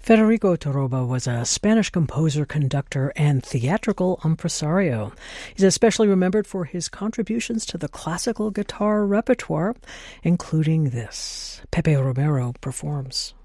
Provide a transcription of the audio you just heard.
Federico Toroba was a Spanish composer, conductor, and theatrical impresario. He's especially remembered for his contributions to the classical guitar repertoire, including this. Pepe Romero performs.